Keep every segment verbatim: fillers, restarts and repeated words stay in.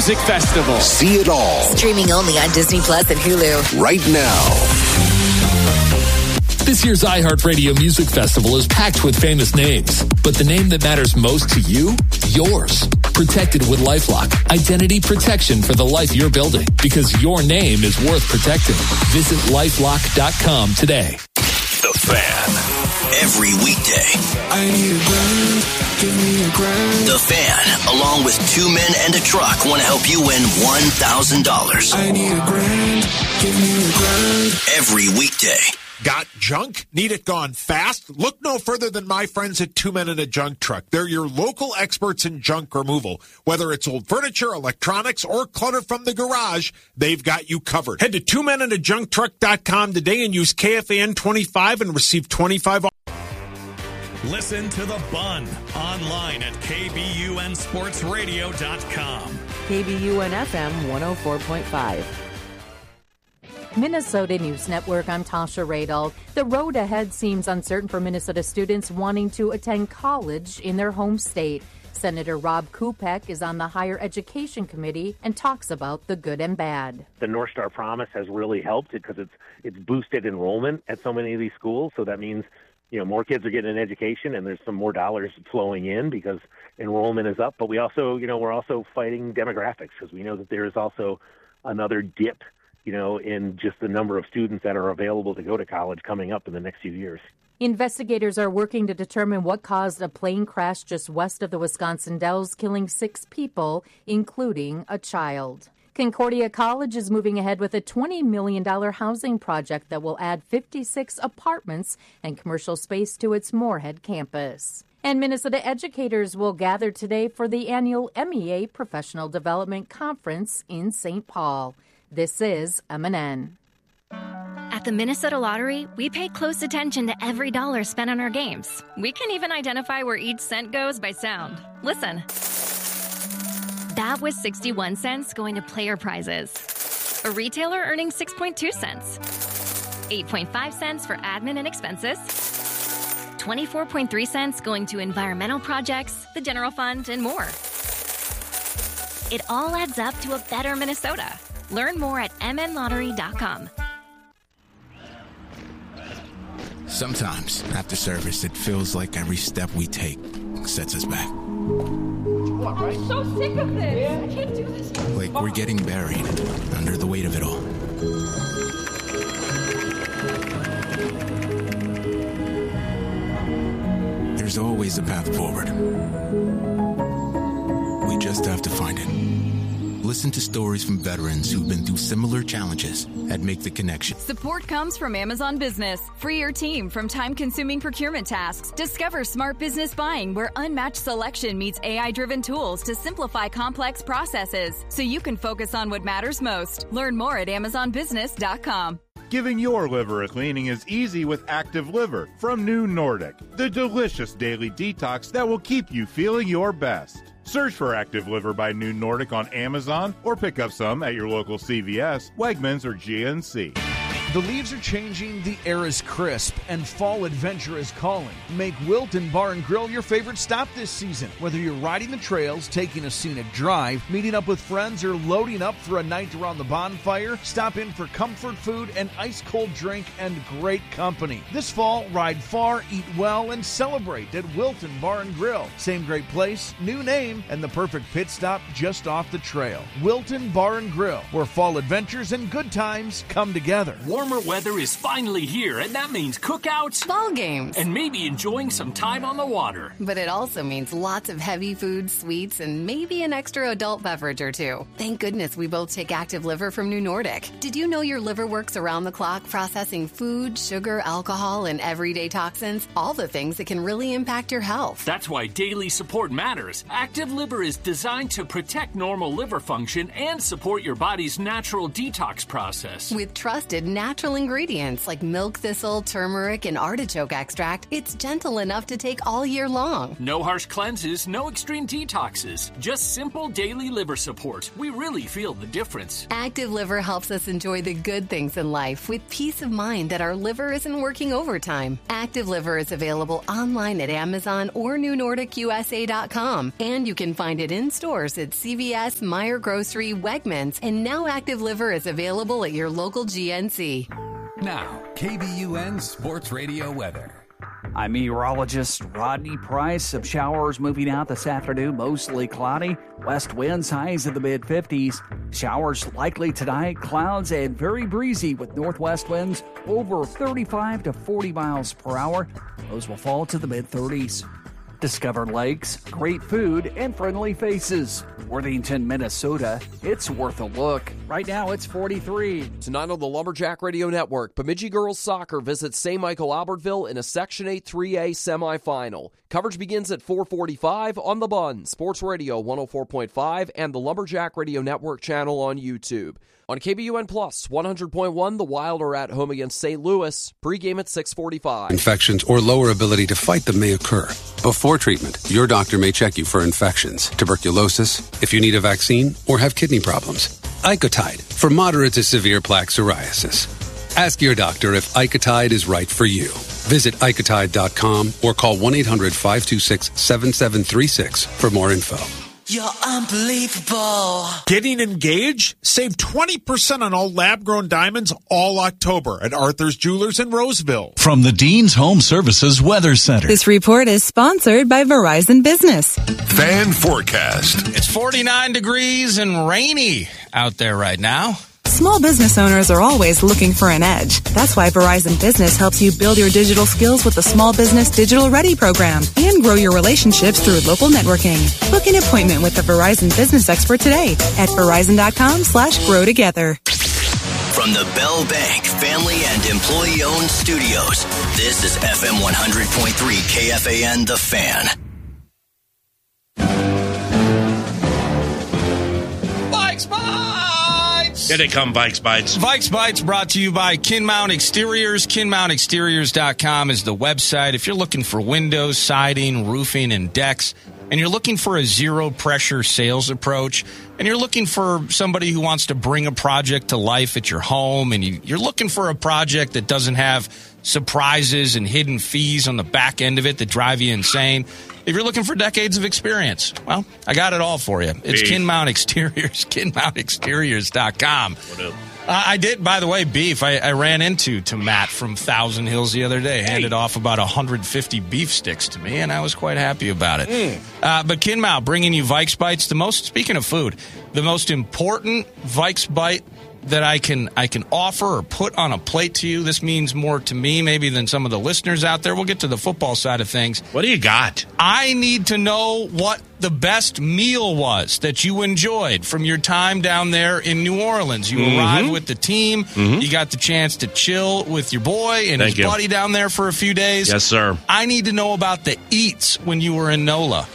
Music Festival. See it all. Streaming only on Disney Plus and Hulu. Right now. This year's iHeartRadio Music Festival is packed with famous names, but the name that matters most to you? Yours. Protected with LifeLock. Identity protection for the life you're building, because your name is worth protecting. Visit lifelock dot com today. The Fan. Every weekday. I need a grand. Give me a grand. The Fan, along with two men and a truck, want to help you win one thousand dollars. I need a grand. Give me a grand. Every weekday. Got junk? Need it gone fast? Look no further than my friends at Two Men and a Junk Truck. They're your local experts in junk removal. Whether it's old furniture, electronics, or clutter from the garage, they've got you covered. Head to two men and a junk truck dot com today and use K F A N twenty-five and receive twenty-five dollars. Listen to The Bun online at K B U N sports radio dot com. K B U N F M one oh four point five. Minnesota News Network, I'm Tasha Radel. The road ahead seems uncertain for Minnesota students wanting to attend college in their home state. Senator Rob Kupek is on the Higher Education Committee and talks about the good and bad. The North Star Promise has really helped it because it's it's boosted enrollment at so many of these schools. So that means, you know, more kids are getting an education and there's some more dollars flowing in because enrollment is up. But we also, you know, we're also fighting demographics because we know that there is also another dip, you know, in just the number of students that are available to go to college coming up in the next few years. Investigators are working to determine what caused a plane crash just west of the Wisconsin Dells, killing six people, including a child. Concordia College is moving ahead with a twenty million dollars housing project that will add fifty-six apartments and commercial space to its Moorhead campus. And Minnesota educators will gather today for the annual M E A Professional Development Conference in Saint Paul. This is M N N. At the Minnesota Lottery, we pay close attention to every dollar spent on our games. We can even identify where each cent goes by sound. Listen. That was sixty-one cents going to player prizes. A retailer earning six point two cents. eight point five cents for admin and expenses. twenty-four point three cents going to environmental projects, the general fund, and more. It all adds up to a better Minnesota. Learn more at m n lottery dot com. Sometimes, after service, it feels like every step we take sets us back. I'm so sick of this. I can't do this. Like we're getting buried under the weight of it all. There's always a path forward. We just have to find it. Listen to stories from veterans who've been through similar challenges and make the connection. Support comes from Amazon Business. Free your team from time-consuming procurement tasks. Discover smart business buying where unmatched selection meets A I-driven tools to simplify complex processes so you can focus on what matters most. Learn more at amazon business dot com. Giving your liver a cleaning is easy with Active Liver from New Nordic, the delicious daily detox that will keep you feeling your best. Search for Active Liver by New Nordic on Amazon or pick up some at your local C V S, Wegmans, or G N C. The leaves are changing, the air is crisp, and fall adventure is calling. Make Wilton Bar and Grill your favorite stop this season. Whether you're riding the trails, taking a scenic drive, meeting up with friends, or loading up for a night around the bonfire, stop in for comfort food, an ice-cold drink, and great company. This fall, ride far, eat well, and celebrate at Wilton Bar and Grill. Same great place, new name, and the perfect pit stop just off the trail. Wilton Bar and Grill, where fall adventures and good times come together. Warmer weather is finally here, and that means cookouts, ball games, and maybe enjoying some time on the water. But it also means lots of heavy food, sweets, and maybe an extra adult beverage or two. Thank goodness we both take Active Liver from New Nordic. Did you know your liver works around the clock processing food, sugar, alcohol, and everyday toxins? All the things that can really impact your health. That's why daily support matters. Active Liver is designed to protect normal liver function and support your body's natural detox process. With trusted natural natural ingredients like milk thistle, turmeric, and artichoke extract, it's gentle enough to take all year long. No harsh cleanses, no extreme detoxes, just simple daily liver support. We really feel the difference. Active Liver helps us enjoy the good things in life with peace of mind that our liver isn't working overtime. Active Liver is available online at Amazon or new nordic u s a dot com, and you can find it in stores at C V S, Meijer Grocery, Wegmans, and now Active Liver is available at your local G N C. Now, K B U N Sports Radio weather. I'm meteorologist Rodney Price. Some showers moving out this afternoon, mostly cloudy. West winds highs in the mid fifties. Showers likely tonight, clouds and very breezy with northwest winds over thirty-five to forty miles per hour. Those will fall to the mid thirties. Discover lakes, great food, and friendly faces. Worthington, Minnesota, it's worth a look. Right now, it's forty-three. Tonight on the Lumberjack Radio Network, Bemidji Girls Soccer visits Saint Michael Albertville in a Section eight three A semifinal. Coverage begins at four forty-five on The Bun, Sports Radio one oh four point five, and the Lumberjack Radio Network channel on YouTube. On K B U N Plus, one hundred point one, the Wild are at home against Saint Louis. Pregame at six forty-five. Infections or lower ability to fight them may occur. Before treatment, your doctor may check you for infections, tuberculosis, if you need a vaccine, or have kidney problems. Icotide for moderate to severe plaque psoriasis. Ask your doctor if Icotide is right for you. Visit Icotide dot com or call one eight hundred five two six seven seven three six for more info. You're unbelievable. Getting engaged? Save twenty percent on all lab-grown diamonds all October at Arthur's Jewelers in Roseville. From the Dean's Home Services Weather Center. This report is sponsored by Verizon Business. Fan forecast. It's forty-nine degrees and rainy out there right now. Small business owners are always looking for an edge. That's why Verizon Business helps you build your digital skills with the Small Business Digital Ready program and grow your relationships through local networking. Book an appointment with the Verizon Business expert today at Verizon.com slash grow together. From the Bell Bank family and employee-owned studios, this is F M one hundred point three K F A N The Fan. Bikes Bites! Here they come, Bikes Bites. Bikes Bites brought to you by Kinmount Exteriors. Kinmount Exteriors dot com is the website. If you're looking for windows, siding, roofing, and decks, and you're looking for a zero-pressure sales approach, and you're looking for somebody who wants to bring a project to life at your home, and you, you're looking for a project that doesn't have surprises and hidden fees on the back end of it that drive you insane, if you're looking for decades of experience, well, I got it all for you. It's Beef. Kinmount Exteriors, Kinmount Exteriors dot com. Uh, I did, by the way, beef. I, I ran into to Matt from Thousand Hills the other day. Hey. Handed off about one hundred fifty beef sticks to me, and I was quite happy about it. Mm. Uh, but Kinmount bringing you Vikes Bites. The most, speaking of food, the most important Vikes Bite that I can I can offer or put on a plate to you. This means more to me maybe than some of the listeners out there. We'll get to the football side of things. What do you got? I need to know what the best meal was that you enjoyed from your time down there in New Orleans. You mm-hmm. arrived with the team. Mm-hmm. You got the chance to chill with your boy and Thank his you. buddy down there for a few days. Yes, sir. I need to know about the eats when you were in NOLA.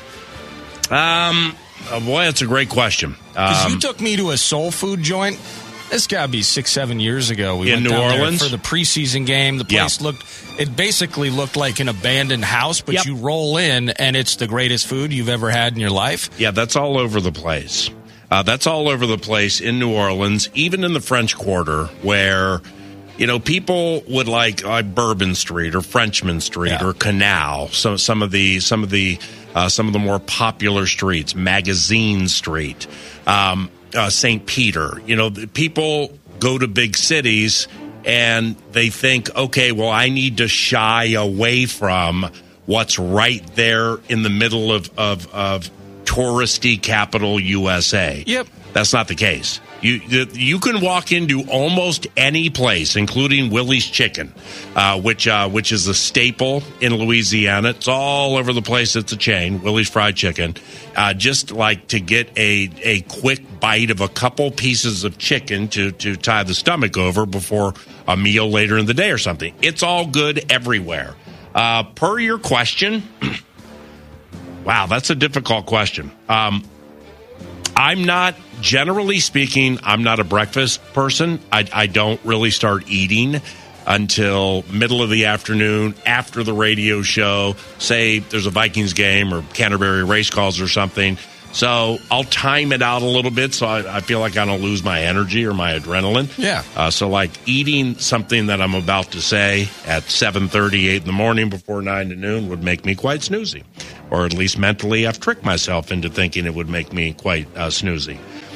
Um, oh boy, that's a great question. Because Um, you took me to a soul food joint. This got to be six, seven years ago. We in went New down Orleans there for the preseason game. The place Yeah. looked, it basically looked like an abandoned house, but Yep. you roll in and it's the greatest food you've ever had in your life. Yeah, that's all over the place. Uh, that's all over the place in New Orleans, even in the French Quarter, where, you know, people would like uh, Bourbon Street or Frenchman Street Yeah. or Canal. So some of the some of the uh, some of the more popular streets, Magazine Street, um, uh, Saint Peter. You know, the people go to big cities and they think, okay, well, I need to shy away from what's right there in the middle of, of, of touristy capital U S A. Yep. That's not the case. You you can walk into almost any place, including Willie's Chicken, uh, which uh, which is a staple in Louisiana. It's all over the place. It's a chain, Willie's Fried Chicken. Uh, just like to get a, a quick bite of a couple pieces of chicken to, to tie the stomach over before a meal later in the day or something. It's all good everywhere. Uh, per your question, wow, that's a difficult question. Um I'm not, generally speaking, I'm not a breakfast person. I, I don't really start eating until middle of the afternoon after the radio show. Say there's a Vikings game or Canterbury race calls or something. So I'll time it out a little bit so I, I feel like I don't lose my energy or my adrenaline. Yeah. Uh, so like eating something that I'm about to say at seven thirty, eight in the morning before nine to noon would make me quite snoozy. Or at least mentally I've tricked myself into thinking it would make me quite uh, snoozy.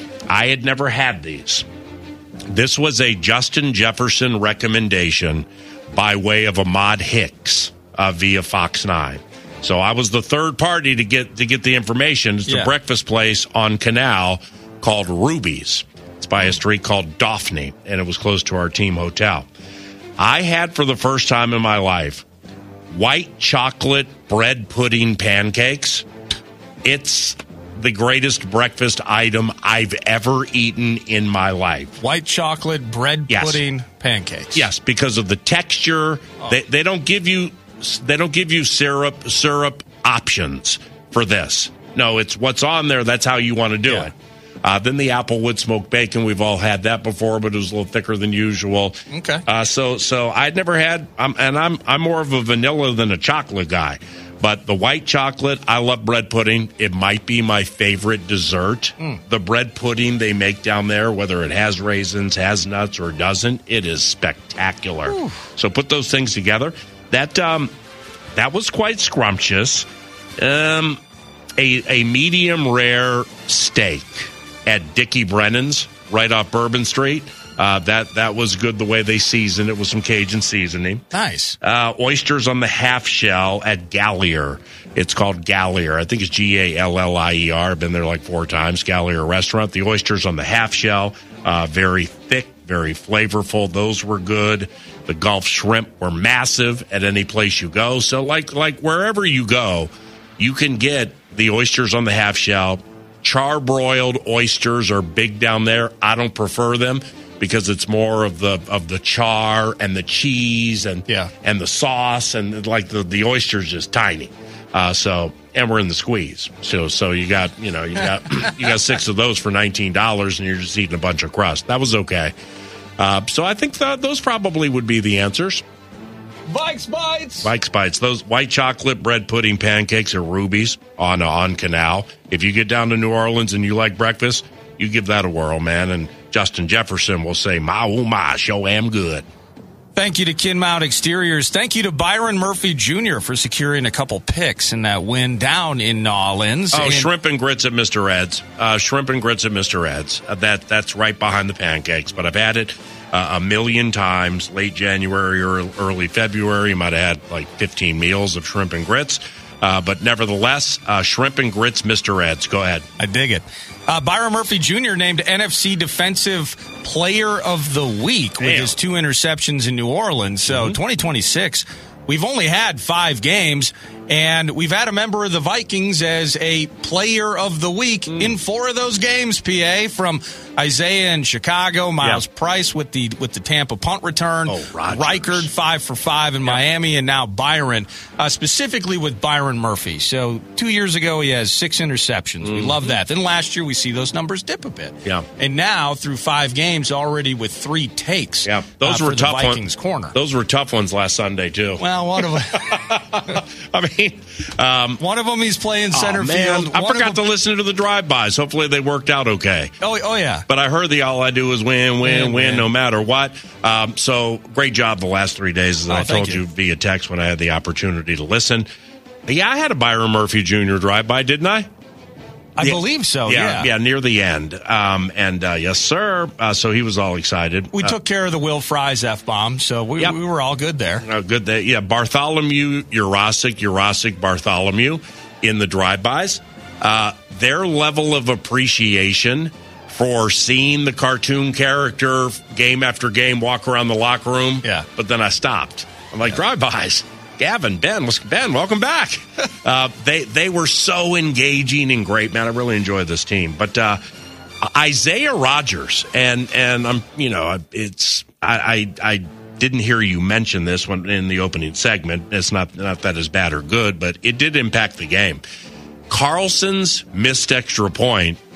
I had never had these. This was a Justin Jefferson recommendation by way of Ahmad Hicks uh, via Fox nine. So I was the third party to get to get the information. It's yeah. a breakfast place on Canal called Ruby's. It's by a street called Daphne, and it was close to our team hotel. I had for the first time in my life white chocolate bread pudding pancakes. It's the greatest breakfast item I've ever eaten in my life. White chocolate bread yes. pudding pancakes. Yes, because of the texture. Oh. They they don't give you they don't give you syrup syrup options for this. No, it's what's on there. That's how you want to do yeah. it. Uh, then the applewood smoked bacon. We've all had that before, but it was a little thicker than usual. Okay. Uh, so so I'd never had, um, and I'm I'm more of a vanilla than a chocolate guy. But the white chocolate, I love bread pudding. It might be my favorite dessert. Mm. The bread pudding they make down there, whether it has raisins, has nuts, or doesn't, it is spectacular. Ooh. So put those things together. That um, that was quite scrumptious. Um, a a medium rare steak at Dickie Brennan's right off Bourbon Street. Uh, that that was good the way they seasoned it with some Cajun seasoning. Nice. Uh, oysters on the half shell at Gallier. It's called Gallier. I think it's G A L L I E R. I've been there like four times. Gallier restaurant. The oysters on the half shell, uh, very thick, very flavorful. Those were good. The Gulf shrimp were massive at any place you go. So like like wherever you go, you can get the oysters on the half shell. Charbroiled oysters are big down there. I don't prefer them, because it's more of the of the char and the cheese and yeah. and the sauce, and like the, the oyster's just tiny. Uh, so and we're in the squeeze. So so you got you know you got you got six of those for nineteen dollars, and you're just eating a bunch of crust. That was okay. Uh, so I think th- those probably would be the answers. Vikes Bites. Vikes Bites. Those white chocolate bread pudding pancakes are Ruby's on uh, on Canal. If you get down to New Orleans and you like breakfast, you give that a whirl, man. And Justin Jefferson will say, "My oh my, show am good." Thank you to Kinmount Exteriors. Thank you to Byron Murphy Junior for securing a couple picks in that win down in New Orleans. Oh, and- shrimp and grits at Mister Ed's. Uh, shrimp and grits at Mister Ed's. Uh, that that's right behind the pancakes. But I've had it uh, a million times. Late January or early February, you might have had like fifteen meals of shrimp and grits. Uh, but nevertheless, uh, shrimp and grits, Mister Ed's. Go ahead. I dig it. Uh, Byron Murphy Junior named N F C Defensive Player of the Week Damn. with his two interceptions in New Orleans. So mm-hmm. twenty twenty-six, we've only had five games, and we've had a member of the Vikings as a Player of the Week mm. in four of those games, P A, from Isaiah in Chicago, Miles yeah. Price with the with the Tampa punt return, oh, Reichard five for five in yeah. Miami, and now Byron, uh, specifically with Byron Murphy. So two years ago, he has six interceptions. Mm-hmm. We love that. Then last year, we see those numbers dip a bit. Yeah. And now, through five games, already with three takes. Yeah, those uh, were for tough the Vikings one, corner. Those were tough ones last Sunday, too. Well, one of them. I mean, um, one of them he's playing center oh, man. field. I one forgot to listen to the drive-bys. Hopefully they worked out okay. Oh, oh yeah. But I heard the all I do is win, win, win, win no matter what. Um, so great job the last three days, as oh, I told you. you via text when I had the opportunity to listen. Yeah, I had a Byron Murphy Junior drive-by, didn't I? I yeah, believe so, yeah. Yeah, yeah near the end. Um, and, uh, yes, sir. Uh, so he was all excited. We uh, took care of the Will Fries F-bomb, so we, yep. we were all good there. Uh, good there. Yeah, Bartholomew, Urosic, Urosic, Bartholomew in the drive-bys. Uh, their level of appreciation for seeing the cartoon character game after game walk around the locker room. Yeah. But then I stopped. I'm like, yeah. drive-bys. Gavin, Ben, Ben, welcome back. uh, they they were so engaging and great, man. I really enjoyed this team. But uh, Isaiah Rodgers, and and I'm you know it's I, I I didn't hear you mention this one in the opening segment. It's not not that is bad or good, but it did impact the game. Carlson's missed extra point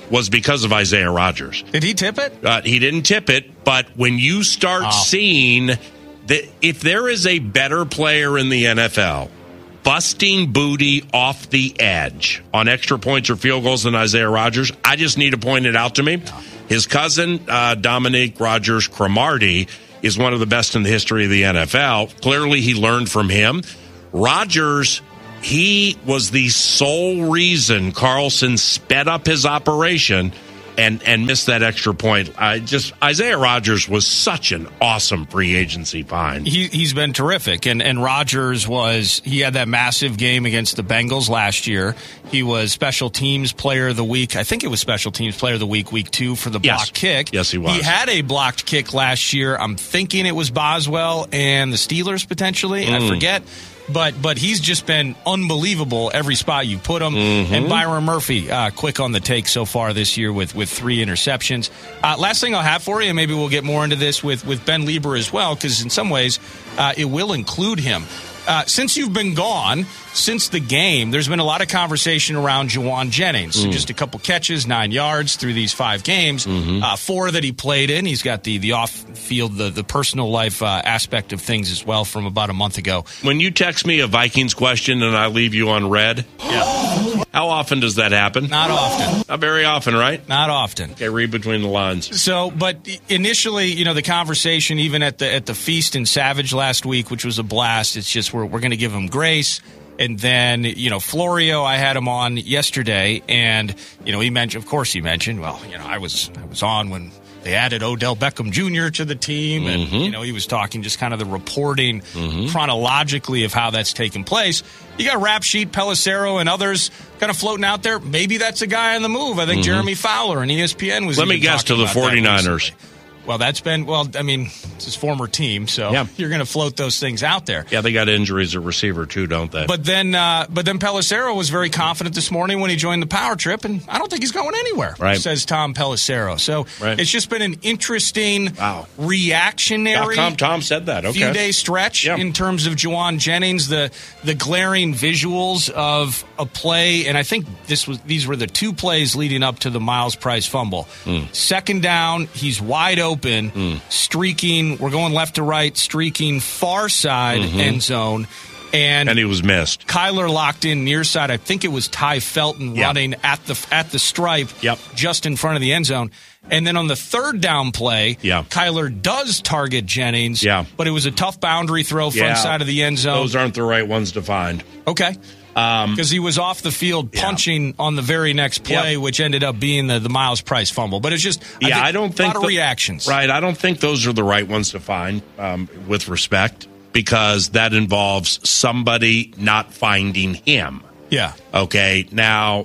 was because of Isaiah Rodgers. Did he tip it? Uh, he didn't tip it, but when you start oh. seeing that if there is a better player in the N F L busting booty off the edge on extra points or field goals than Isaiah Rodgers, I just need to point it out to me. His cousin, uh, Dominique Rodgers-Cromartie, is one of the best in the history of the N F L. Clearly, he learned from him. Rodgers, he was the sole reason Carlson sped up his operation and, and missed that extra point. I just Isaiah Rodgers was such an awesome free agency find. He, he's been terrific, and and Rodgers was he had that massive game against the Bengals last year. He was special teams player of the week. I think it was special teams player of the week, week two for the yes. blocked kick. Yes, he was. He had a blocked kick last year. I'm thinking it was Boswell and the Steelers potentially. Mm. I forget. But but he's just been unbelievable every spot you put him. Mm-hmm. And Byron Murphy, uh, quick on the take so far this year with, with three interceptions. Uh, last thing I'll have for you, and maybe we'll get more into this with, with Ben Lieber as well, because in some ways uh, it will include him. Uh, since you've been gone, since the game, there's been a lot of conversation around Jauan Jennings. Mm. So just a couple catches, nine yards through these five games. Mm-hmm. Uh, four that he played in. He's got the, the off-field, the, the personal life uh, aspect of things as well from about a month ago. When you text me a Vikings question and I leave you on red, yeah. how often does that happen? Not often. Not very often, right? Not often. Okay, read between the lines. So, but initially, you know, the conversation, even at the at the feast in Savage last week, which was a blast, it's just we're, we're going to give him grace. And then, you know, Florio, I had him on yesterday, and, you know, he mentioned, of course he mentioned, well, you know, I was I was on when they added Odell Beckham Junior to the team, and, mm-hmm. you know, he was talking just kind of the reporting mm-hmm. chronologically of how that's taken place. You got Rap Sheet, Pelissero, and others kind of floating out there. Maybe that's a guy on the move. I think mm-hmm. Jeremy Fowler and E S P N was Let me guess, to the forty-niners. Well, that's been, well, I mean, it's his former team, so yeah. you're going to float those things out there. Yeah, they got injuries at receiver, too, don't they? But then uh, but then Pelissero was very confident this morning when he joined the Power Trip, and I don't think he's going anywhere, right. says Tom Pelissero. So right. it's just been an interesting, wow. reactionary Tom, Tom said that. Okay. few-day stretch yeah. in terms of Jauan Jennings, the the glaring visuals of a play, and I think this was these were the two plays leading up to the Miles Price fumble. Mm. Second down, he's wide open, mm. streaking, we're going left to right, streaking far side mm-hmm. end zone. And, and he was missed. Kyler locked in near side. I think it was Ty Felton yep. running at the at the stripe yep. just in front of the end zone. And then on the third down play, yeah. Kyler does target Jennings, yeah. but it was a tough boundary throw front yeah. side of the end zone. Those aren't the right ones to find. Okay. Um, because he was off the field punching yeah. on the very next play, yep. which ended up being the, the Miles Price fumble. But it's just yeah, I, think I don't a think lot the, of reactions. Right, I don't think those are the right ones to find, um, with respect, because that involves somebody not finding him. Yeah. Okay, now,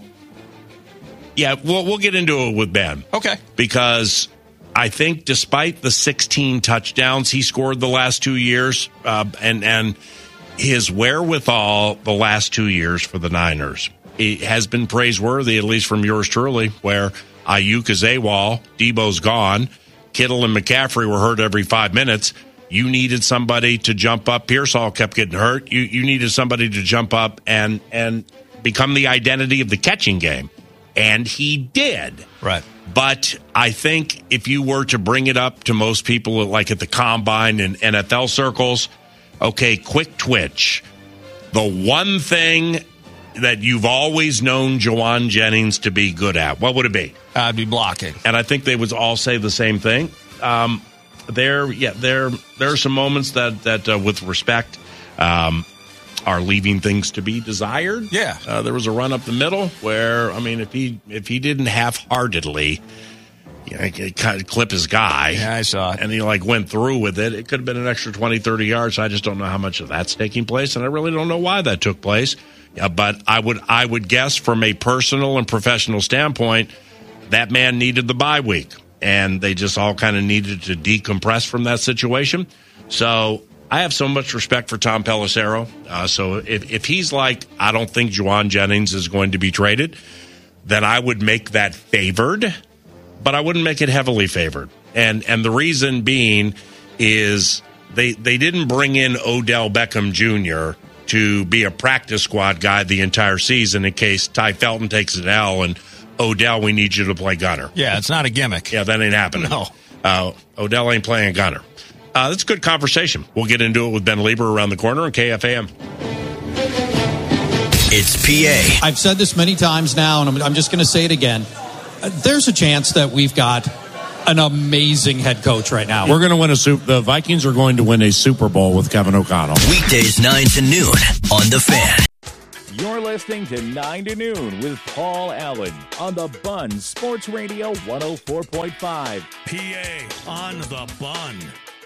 yeah, we'll, we'll get into it with Ben. Okay. Because I think despite the sixteen touchdowns he scored the last two years, uh, and and his wherewithal the last two years for the Niners, it has been praiseworthy, at least from yours truly, where Ayuk is AWOL, Debo's gone, Kittle and McCaffrey were hurt every five minutes. You needed somebody to jump up. Pearsall kept getting hurt. You you needed somebody to jump up and and become the identity of the catching game. And he did. Right. But I think if you were to bring it up to most people, like at the Combine and N F L circles, okay, quick twitch. The one thing that you've always known Jauan Jennings to be good at, what would it be? I'd be blocking. And I think they would all say the same thing. Um, there, yeah, there, there are some moments that, that uh, with respect, um, are leaving things to be desired. Yeah. Uh, there was a run up the middle where, I mean, if he if he didn't half-heartedly, you know, kind of clip his guy. Yeah, I saw it. And he, like, went through with it. It could have been an extra twenty, thirty yards. I just don't know how much of that's taking place, and I really don't know why that took place. Yeah, but I would I would guess from a personal and professional standpoint, that man needed the bye week, and they just all kind of needed to decompress from that situation. So I have so much respect for Tom Pelissero. Uh, so if, if he's like, I don't think Jauan Jennings is going to be traded, then I would make that favored, but I wouldn't make it heavily favored. And and the reason being is they they didn't bring in Odell Beckham Junior to be a practice squad guy the entire season in case Ty Felton takes an L and Odell, we need you to play gunner. Yeah, it's not a gimmick. Yeah, that ain't happening. No. Uh, Odell ain't playing a gunner. Uh, that's a good conversation. We'll get into it with Ben Lieber around the corner on K F A M. It's P A. I've said this many times now, and I'm, I'm just going to say it again. Uh, there's a chance that we've got an amazing head coach right now. We're going to win a Super. The Vikings are going to win a Super Bowl with Kevin O'Connell. Weekdays nine to noon on The Fan. You're listening to nine to noon with Paul Allen on the Bun Sports Radio one oh four point five. P A on the Bun.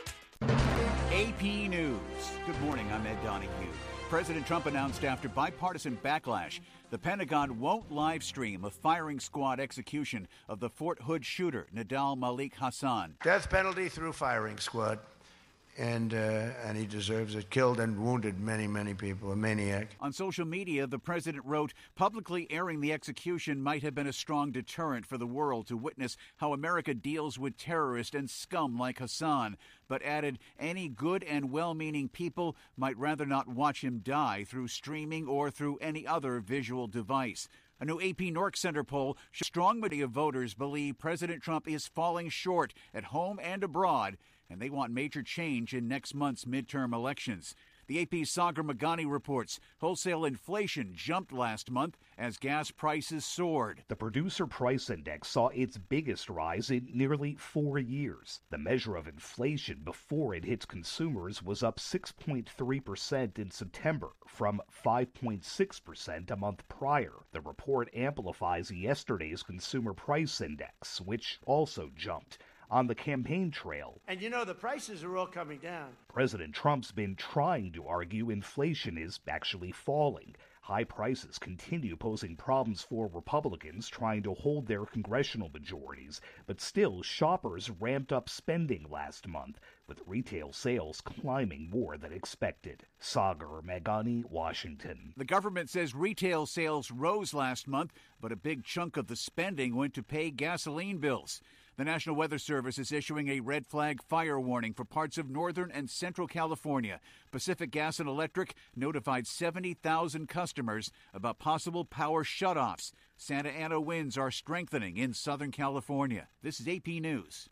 A P News. Good morning, I'm Ed Donahue. President Trump announced after bipartisan backlash, the Pentagon won't live stream a firing squad execution of the Fort Hood shooter, Nidal Malik Hassan. Death penalty through firing squad. And uh, and he deserves it. Killed and wounded many, many people. A maniac. On social media, the president wrote, publicly airing the execution might have been a strong deterrent for the world to witness how America deals with terrorists and scum like Hassan, but added, any good and well-meaning people might rather not watch him die through streaming or through any other visual device. A new A P Nork Center poll shows a strong majority of voters believe President Trump is falling short at home and abroad, and they want major change in next month's midterm elections. The A P's Sagar Magani reports wholesale inflation jumped last month as gas prices soared. The Producer Price Index saw its biggest rise in nearly four years. The measure of inflation before it hits consumers was up six point three percent in September from five point six percent a month prior. The report amplifies yesterday's Consumer Price Index, which also jumped. On the campaign trail. And you know, the prices are all coming down. President Trump's been trying to argue inflation is actually falling. High prices continue posing problems for Republicans trying to hold their congressional majorities, but still shoppers ramped up spending last month, with retail sales climbing more than expected. Sagar Magani, Washington. The government says retail sales rose last month, but a big chunk of the spending went to pay gasoline bills. The National Weather Service is issuing a red flag fire warning for parts of northern and central California. Pacific Gas and Electric notified seventy thousand customers about possible power shutoffs. Santa Ana winds are strengthening in Southern California. This is A P News.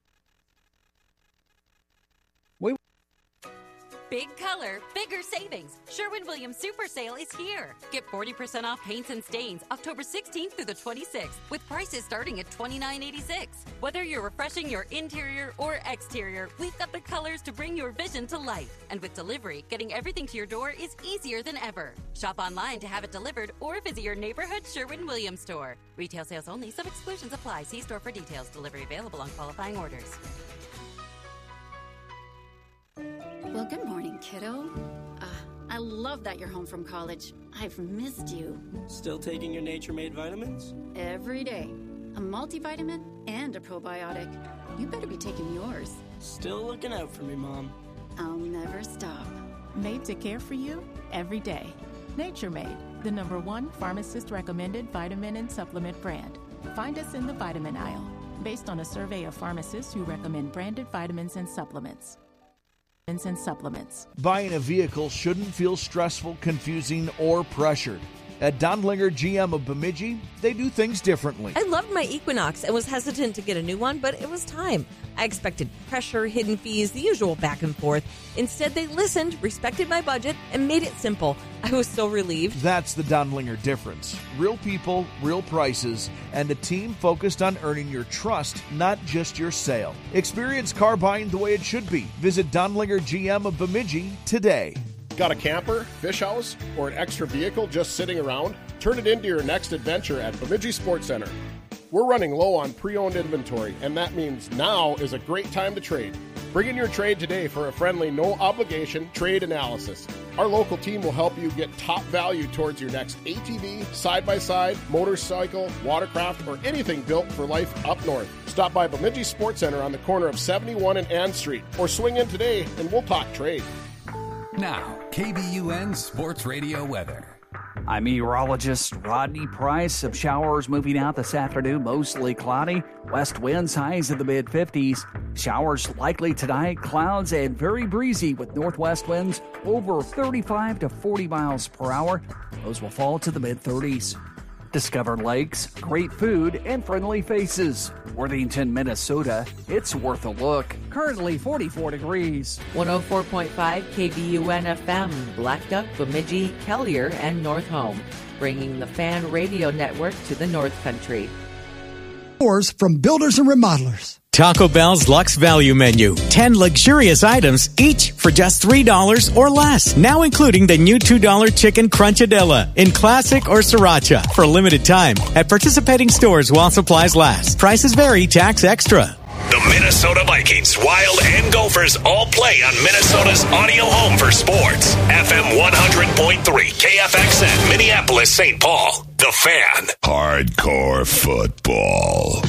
Big color, bigger savings. Sherwin-Williams Super Sale is here. Get forty percent off paints and stains October sixteenth through the twenty-sixth with prices starting at twenty-nine eighty-six. Whether you're refreshing your interior or exterior, we've got the colors to bring your vision to life. And with delivery, getting everything to your door is easier than ever. Shop online to have it delivered or visit your neighborhood Sherwin-Williams store. Retail sales only. Some exclusions apply. See store for details. Delivery available on qualifying orders. Well, good morning, kiddo. Uh, I love that you're home from college. I've missed you. Still taking your Nature Made vitamins? Every day. A multivitamin and a probiotic. You better be taking yours. Still looking out for me, Mom. I'll never stop. Made to care for you every day. Nature Made, the number one pharmacist-recommended vitamin and supplement brand. Find us in the vitamin aisle, based on a survey of pharmacists who recommend branded vitamins and supplements. And supplements. Buying a vehicle shouldn't feel stressful, confusing, or pressured. At Dondlinger G M of Bemidji, they do things differently. I loved my Equinox and was hesitant to get a new one, but it was time. I expected pressure, hidden fees, the usual back and forth. Instead, they listened, respected my budget, and made it simple. I was so relieved. That's the Dondlinger difference. Real people, real prices, and a team focused on earning your trust, not just your sale. Experience car buying the way it should be. Visit Dondlinger G M of Bemidji today. Got a camper, fish house, or an extra vehicle just sitting around? Turn it into your next adventure at Bemidji Sports Center. We're running low on pre-owned inventory, and that means now is a great time to trade. Bring in your trade today for a friendly, no-obligation trade analysis. Our local team will help you get top value towards your next A T V, side-by-side, motorcycle, watercraft, or anything built for life up north. Stop by Bemidji Sports Center on the corner of seventy-one and Ann Street, or swing in today and we'll talk trade. Now, K B U N Sports Radio weather. I'm meteorologist Rodney Price. Some showers moving out this afternoon, mostly cloudy. West winds highs in the mid fifties. Showers likely tonight, clouds and very breezy with northwest winds over thirty-five to forty miles per hour. Those will fall to the mid thirties. Discover lakes, great food, and friendly faces. Worthington, Minnesota, it's worth a look. Currently forty-four degrees. one oh four point five K B U N F M, Black Duck, Bemidji, Kelliher, and North Home, bringing the Fan Radio Network to the North Country. From builders and remodelers. Taco Bell's Luxe Value Menu. ten luxurious items, each for just three dollars or less. Now including the new two dollar Chicken Crunchadilla in Classic or Sriracha for a limited time at participating stores while supplies last. Prices vary, tax extra. The Minnesota Vikings, Wild, and Gophers all play on Minnesota's audio home for sports. F M one hundred point three, K F X N, Minneapolis, Saint Paul. The Fan. Hardcore football.